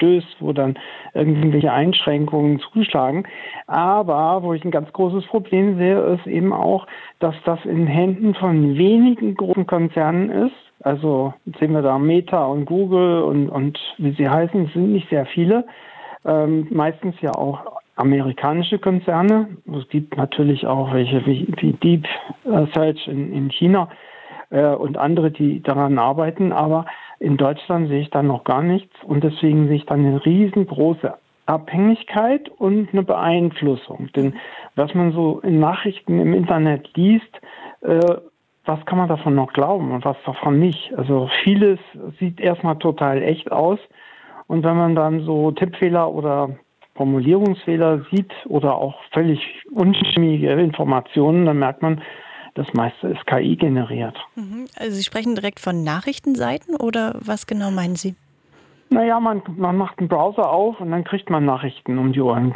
stößt, wo dann irgendwelche Einschränkungen zuschlagen. Aber wo ich ein ganz großes Problem sehe, ist eben auch, dass das in Händen von wenigen großen Konzernen ist. Also sehen wir da Meta und Google und wie sie heißen, es sind nicht sehr viele. Meistens ja auch amerikanische Konzerne. Es gibt natürlich auch welche wie Deep Search in China und andere, die daran arbeiten. Aber in Deutschland sehe ich da noch gar nichts. Und deswegen sehe ich dann eine riesengroße Abhängigkeit und eine Beeinflussung. Denn was man so in Nachrichten im Internet liest, was kann man davon noch glauben und was davon nicht? Also vieles sieht erstmal total echt aus. Und wenn man dann so Tippfehler oder Formulierungsfehler sieht oder auch völlig unstimmige Informationen, dann merkt man, das meiste ist KI generiert. Also Sie sprechen direkt von Nachrichtenseiten oder was genau meinen Sie? Naja, man macht einen Browser auf und dann kriegt man Nachrichten um die Ohren.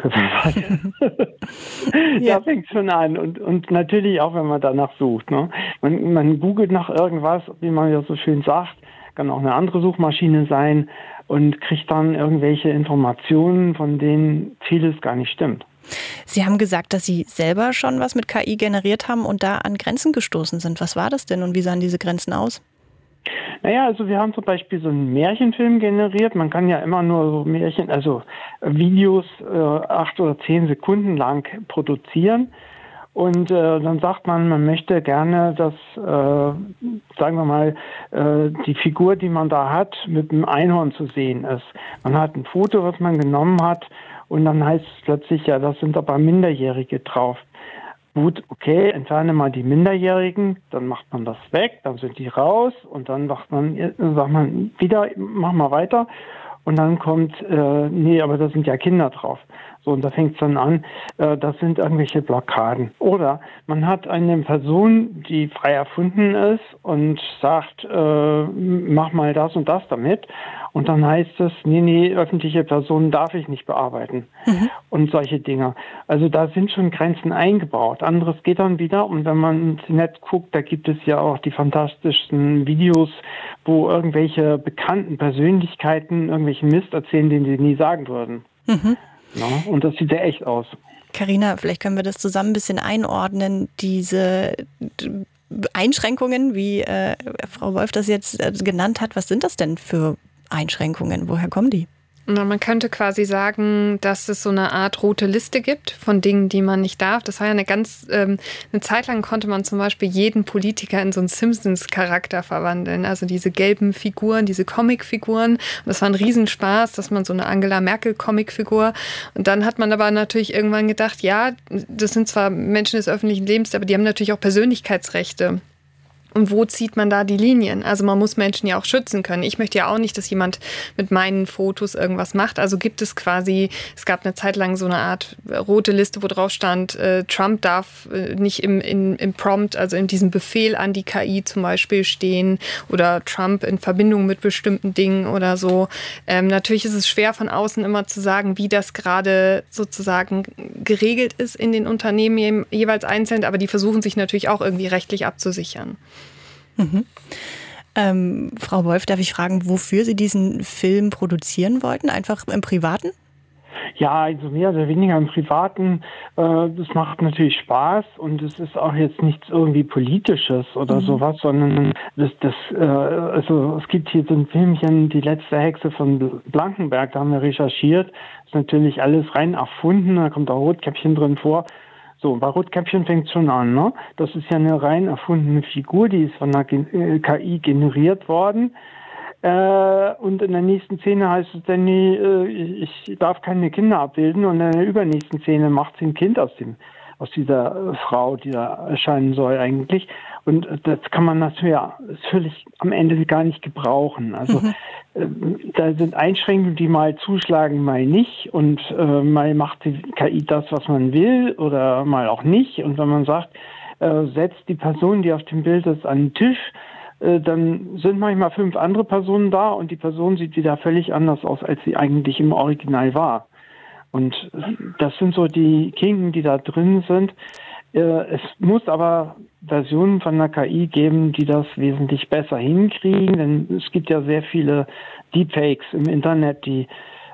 Ja. Da fängt es schon an. Und natürlich auch, wenn man danach sucht. Ne? Man googelt nach irgendwas, wie man ja so schön sagt, kann auch eine andere Suchmaschine sein und kriegt dann irgendwelche Informationen, von denen vieles gar nicht stimmt. Sie haben gesagt, dass Sie selber schon was mit KI generiert haben und da an Grenzen gestoßen sind. Was war das denn und wie sahen diese Grenzen aus? Naja, also wir haben zum Beispiel so einen Märchenfilm generiert. Man kann ja immer nur so Märchen, also Videos 8 oder 10 Sekunden lang produzieren. Und dann sagt man möchte gerne, dass, sagen wir mal, die Figur, die man da hat, mit einem Einhorn zu sehen ist. Man hat ein Foto, was man genommen hat, und dann heißt es plötzlich, ja, das sind aber Minderjährige drauf. Gut, okay, entferne mal die Minderjährigen, dann macht man das weg, dann sind die raus und dann sagt man wieder, mach mal weiter. Und dann kommt, nee, aber da sind ja Kinder drauf. So, und da fängt es dann an, das sind irgendwelche Blockaden. Oder man hat eine Person, die frei erfunden ist und sagt, mach mal das und das damit. Und dann heißt es, nee, öffentliche Personen darf ich nicht bearbeiten. Und solche Dinge. Also da sind schon Grenzen eingebaut. Anderes geht dann wieder. Und wenn man ins Netz guckt, da gibt es ja auch die fantastischsten Videos, wo irgendwelche bekannten Persönlichkeiten irgendwelchen Mist erzählen, den sie nie sagen würden. Ja, und das sieht ja echt aus. Carina, vielleicht können wir das zusammen ein bisschen einordnen, diese Einschränkungen, wie Frau Wolf das jetzt genannt hat. Was sind das denn für Einschränkungen? Woher kommen die? Na, man könnte quasi sagen, dass es so eine Art rote Liste gibt von Dingen, die man nicht darf. Das war ja eine Zeit lang konnte man zum Beispiel jeden Politiker in so einen Simpsons-Charakter verwandeln. Also diese gelben Figuren, diese Comicfiguren. Und das war ein Riesenspaß, dass man so eine Angela Merkel-Comicfigur. Und dann hat man aber natürlich irgendwann gedacht, ja, das sind zwar Menschen des öffentlichen Lebens, aber die haben natürlich auch Persönlichkeitsrechte. Und wo zieht man da die Linien? Also man muss Menschen ja auch schützen können. Ich möchte ja auch nicht, dass jemand mit meinen Fotos irgendwas macht. Also gibt es quasi, es gab eine Zeit lang so eine Art rote Liste, wo drauf stand, Trump darf nicht im Prompt, also in diesem Befehl an die KI zum Beispiel stehen oder Trump in Verbindung mit bestimmten Dingen oder so. Natürlich ist es schwer von außen immer zu sagen, wie das gerade sozusagen geregelt ist in den Unternehmen jeweils einzeln, aber die versuchen sich natürlich auch irgendwie rechtlich abzusichern. Frau Wolf, darf ich fragen, wofür Sie diesen Film produzieren wollten? Einfach im Privaten? Ja, also mehr oder weniger im Privaten. Das macht natürlich Spaß und es ist auch jetzt nichts irgendwie Politisches oder sowas, sondern also es gibt hier so ein Filmchen, Die letzte Hexe von Blankenberg, da haben wir recherchiert. Ist natürlich alles rein erfunden, da kommt auch Rotkäppchen drin vor. So, bei Rotkäppchen fängt es schon an, ne? Das ist ja eine rein erfundene Figur, die ist von einer KI generiert worden. Und in der nächsten Szene heißt es dann, ich darf keine Kinder abbilden. Und in der übernächsten Szene macht sie ein Kind aus dieser Frau, die da erscheinen soll eigentlich. Und das kann man natürlich am Ende gar nicht gebrauchen. Also da sind Einschränkungen, die mal zuschlagen, mal nicht. Und mal macht die KI das, was man will oder mal auch nicht. Und wenn man sagt, setzt die Person, die auf dem Bild ist, an den Tisch, dann sind manchmal 5 andere Personen da und die Person sieht wieder völlig anders aus, als sie eigentlich im Original war. Und das sind so die Kinken, die da drin sind. Es muss aber Versionen von der KI geben, die das wesentlich besser hinkriegen, denn es gibt ja sehr viele Deepfakes im Internet, die